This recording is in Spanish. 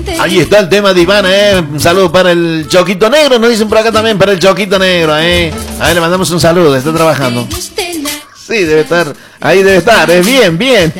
Ahí está el tema de Ivana, un saludo para el Choquito Negro, nos dicen por acá también, para el Choquito Negro, A ver, le mandamos un saludo, está trabajando. Sí, debe estar, ahí debe estar, bien, bien.